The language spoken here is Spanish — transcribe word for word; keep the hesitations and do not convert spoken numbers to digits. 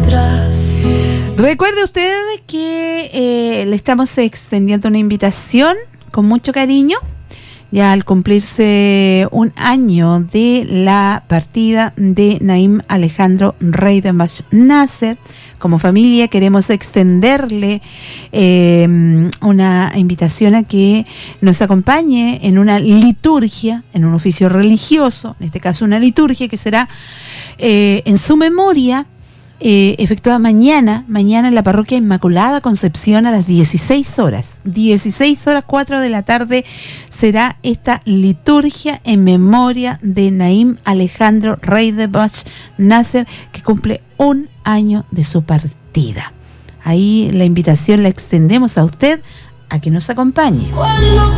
atrás. Recuerde usted que eh, le estamos extendiendo una invitación con mucho cariño, ya al cumplirse un año de la partida de Naim Alejandro Reidenbach Nasser. Como familia queremos extenderle eh, una invitación a que nos acompañe en una liturgia, en un oficio religioso, en este caso una liturgia que será eh, en su memoria, Eh, efectuada mañana, mañana en la parroquia Inmaculada Concepción a las dieciséis horas. dieciséis horas, cuatro de la tarde será esta liturgia en memoria de Naim Alejandro Reidenbach Nasser, que cumple un año de su partida. Ahí la invitación la extendemos a usted a que nos acompañe. Cuando